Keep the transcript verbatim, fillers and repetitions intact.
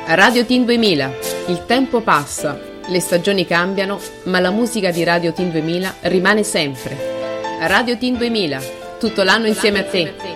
Radio Teen duemila. Il tempo passa, le stagioni cambiano, ma la musica di Radio Teen duemila rimane sempre. Radio Teen duemila, tutto l'anno insieme a te.